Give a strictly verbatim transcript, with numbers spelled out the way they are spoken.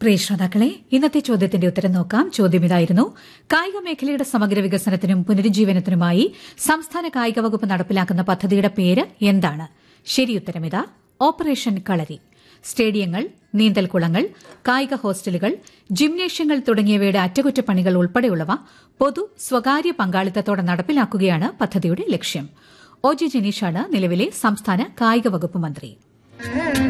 പ്രിയ ശ്രോതാക്കളെ, ഇന്നത്തെ ചോദ്യത്തിന്റെ ഉത്തരം നോക്കാം. ചോദ്യം ഇതായിരുന്നു: കായിക മേഖലയുടെ സമഗ്ര വികസനത്തിനും പുനരുജ്ജീവനത്തിനുമായി സംസ്ഥാന കായിക വകുപ്പ് നടപ്പിലാക്കുന്ന പദ്ധതിയുടെ പേര് എന്താണ്? ശരിയുത്തരം ഇതാ: ഓപ്പറേഷൻ കളരി. സ്റ്റേഡിയങ്ങൾ, നീന്തൽക്കുളങ്ങൾ, കായിക ഹോസ്റ്റലുകൾ, ജിംനേഷ്യങ്ങൾ തുടങ്ങിയവയുടെ അറ്റകുറ്റപ്പണികൾ ഉൾപ്പെടെയുള്ളവ പൊതു സ്വകാര്യ പങ്കാളിത്തത്തോടെ നടപ്പിലാക്കുകയാണ് പദ്ധതിയുടെ ലക്ഷ്യം. ഒ ജെ ജനീഷാണ് നിലവിലെ സംസ്ഥാന കായിക വകുപ്പ് മന്ത്രി.